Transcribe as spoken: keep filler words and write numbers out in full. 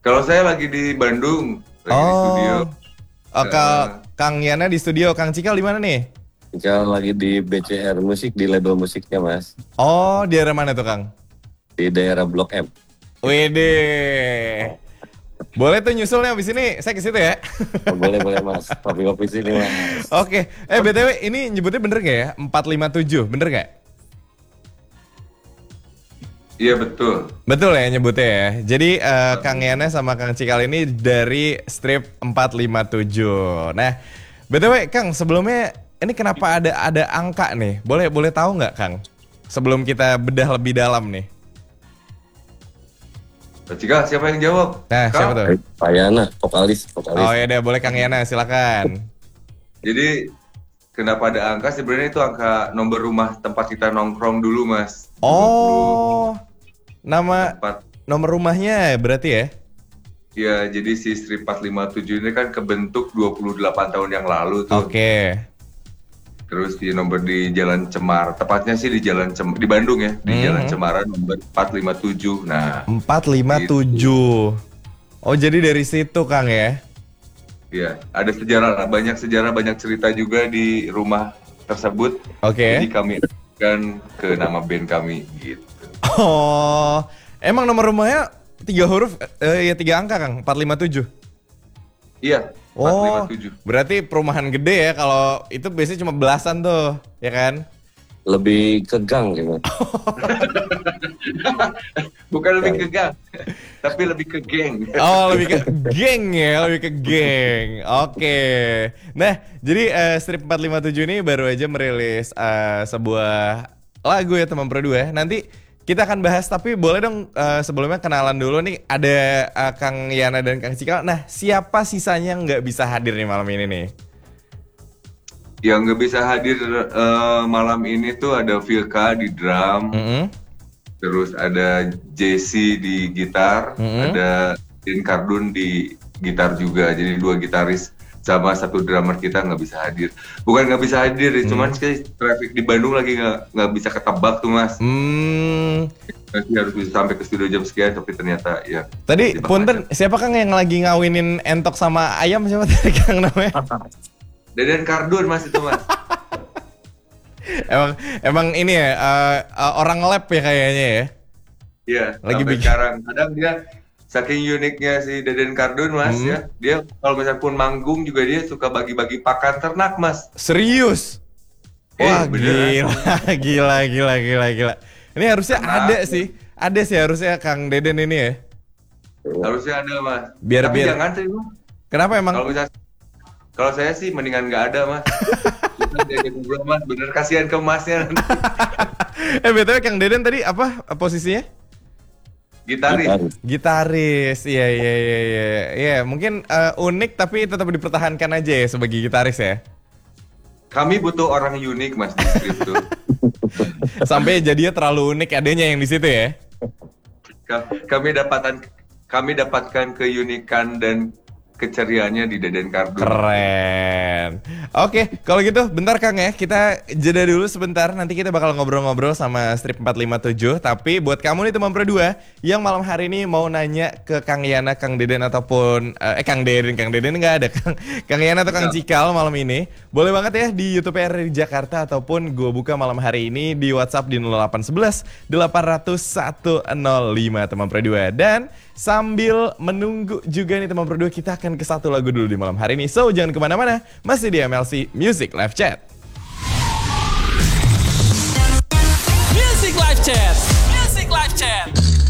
Kalau saya lagi di Bandung, lagi di studio. Oh, oh Eh, Ka- Kang Yana di studio, Kang Cikal di mana nih? Jika lagi di B C R Musik di label musiknya Mas, Oh, di daerah mana tuh Kang? di daerah Blok M. Wede. Boleh tuh nyusulnya abis ini, saya ke situ ya. Oh, boleh boleh Mas, kopi-kopi sini Mas. Oke, eh B T W ini nyebutnya bener gak ya? empat lima tujuh, bener gak? iya betul. Betul ya nyebutnya ya. Jadi eh, Kang Yana sama Kang Cikal ini dari strip empat lima tujuh. Nah, B T W Kang, sebelumnya ini kenapa ada ada angka nih? Boleh boleh tahu nggak Kang? Sebelum kita bedah lebih dalam nih. Pak Cika, siapa yang jawab? Nah, Kak? siapa tuh? Pak Yana, vokalis, vokalis. Oh ya udah, boleh Kang Yana, silakan. Jadi kenapa ada angka? Sebenarnya itu angka nomor rumah tempat kita nongkrong dulu, Mas. Oh, nama Tempat. nomor rumahnya berarti ya? Ya, jadi si Strip empat lima tujuh ini kan kebentuk dua puluh delapan tahun yang lalu tuh. Oke. Terus di nomor di Jalan Cemar, tepatnya sih di Jalan Cem di Bandung ya, di Hmm. Jalan Cemara nomor empat lima tujuh. Nah, empat lima tujuh. Oh, jadi dari situ Kang ya? ya ada sejarah, banyak sejarah, banyak cerita juga di rumah tersebut. Oke. Jadi kami kan ke nama band kami gitu. Oh, emang nomor rumahnya tiga huruf, eh, ya tiga angka Kang, empat lima tujuh. Iya, empat lima Oh, tujuh. berarti perumahan gede ya, kalau itu biasanya cuma belasan tuh, ya kan? Lebih ke gang gitu. Bukan lebih ke gang, tapi lebih ke geng. Oh, lebih ke geng ya, lebih ke geng. Oke. Nah, jadi eh, Strip empat lima tujuh ini baru aja merilis eh, sebuah lagu ya teman Pro dua. Nanti kita akan bahas, tapi boleh dong eh, sebelumnya kenalan dulu nih. Ada eh, Kang Yana dan Kang Cikal. Nah, siapa sisanya yang nggak bisa hadir nih malam ini nih? Yang nggak bisa hadir eh, malam ini tuh ada Vilka di drum, Mm-mm. terus ada Jesse di gitar, Mhm. ada Din Kardun di gitar juga. Jadi dua gitaris sama satu drummer kita nggak bisa hadir. Bukan nggak bisa hadir, Hmm. cuman sih traffic di Bandung lagi nggak nggak bisa ketebak tuh Mas. Hmm, Nanti harus bisa sampai ke studio jam sekian, tapi ternyata ya. tadi Di punten siapa Kang yang lagi ngawinin entok sama ayam, siapa tadi Kang namanya? Deden Kardun Mas itu Mas. Emang emang ini ya eh, eh, orang lab ya kayaknya ya. Iya, Lagi sampai bikin- sekarang. Kadang dia saking uniknya si Deden Kardun Mas Hmm. ya, dia kalau misalnya pun manggung juga dia suka bagi-bagi pakan ternak Mas. Serius? Eh, Wah, beneran. gila, gila, gila, gila, gila. Ini harusnya Karena- ada sih. Ada sih harusnya Kang Deden ini ya. Harusnya ada Mas. Biar- Tapi biar- jangan sih Mas. Kenapa emang? Kalau misalnya kalau saya sih mendingan nggak ada Mas. Kita diajak ngobrol Mas, bener kasihan ke Masnya nanti. eh B T W Kang Deden tadi apa posisinya? Gitaris. Gitaris. Gitaris. Iya, iya, iya, iya. Iya, mungkin eh, unik tapi tetap dipertahankan aja ya sebagai gitaris ya. Kami butuh orang unik Mas di strip tuh. Sampai jadinya terlalu unik adanya yang di situ ya. Ka- Kami dapatkan kami dapatkan keunikan dan keceriaannya di Deden Kardun. Keren. Oke, kalau gitu bentar Kang ya. Kita jeda dulu sebentar. Nanti kita bakal ngobrol-ngobrol sama Strip empat lima tujuh. Tapi buat kamu nih teman Pro dua yang malam hari ini mau nanya ke Kang Yana, Kang Deden ataupun eh Kang Deden, Kang Deden nggak ada. Kang Kang Yana atau Kang Cikal malam ini. Boleh banget ya di YouTube R R I Jakarta ataupun gua buka malam hari ini di WhatsApp di nol delapan satu satu delapan nol satu nol lima teman Pro dua. Dan sambil menunggu juga nih teman Pro dua, kita akan ke satu lagu dulu di malam hari ini. So jangan kemana-mana, masih di M L C Music Live Chat.